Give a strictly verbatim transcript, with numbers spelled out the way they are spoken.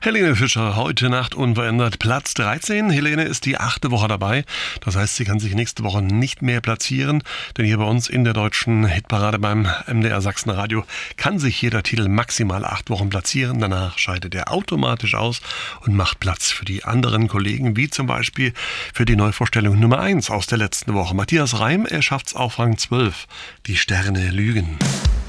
Helene Fischer, heute Nacht unverändert Platz dreizehn. Helene ist die achte Woche dabei. Das heißt, sie kann sich nächste Woche nicht mehr platzieren. Denn hier bei uns in der deutschen Hitparade beim M D R Sachsenradio kann sich jeder Titel maximal acht Wochen platzieren. Danach scheidet er automatisch aus und macht Platz für die anderen Kollegen, wie zum Beispiel für die Neuvorstellung Nummer eins aus der letzten Woche. Matthias Reim, er schafft's auf Rang zwölf. Die Sterne lügen.